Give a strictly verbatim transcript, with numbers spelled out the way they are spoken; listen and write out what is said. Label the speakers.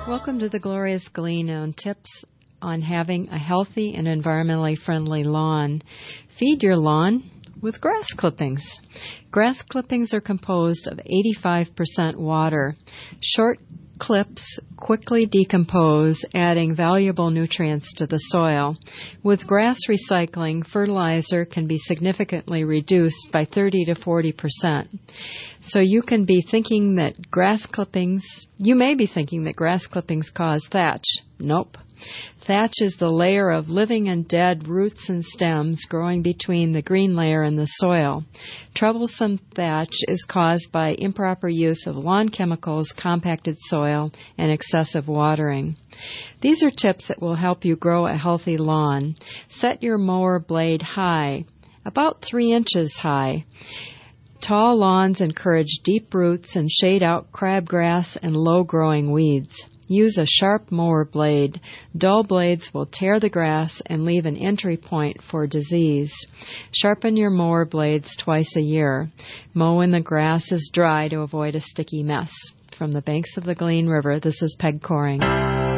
Speaker 1: Welcome to the Glorious Glean on tips on having a healthy and environmentally friendly lawn. Feed your lawn with grass clippings. Grass clippings are composed of eighty-five percent water. Short clips quickly decompose, adding valuable nutrients to the soil. With grass recycling, fertilizer can be significantly reduced by thirty to forty percent. So you can be thinking that grass clippings, you may be thinking that grass clippings cause thatch. Nope. Thatch is the layer of living and dead roots and stems growing between the green layer and the soil. Troublesome thatch is caused by improper use of lawn chemicals, compacted soil, and excessive watering. These are tips that will help you grow a healthy lawn. Set your mower blade high, about three inches high. Tall lawns encourage deep roots and shade out crabgrass and low-growing weeds. Use a sharp mower blade. Dull blades will tear the grass and leave an entry point for disease. Sharpen your mower blades twice a year. Mow when the grass is dry to avoid a sticky mess. From the banks of the Glean River, this is Peg Coring.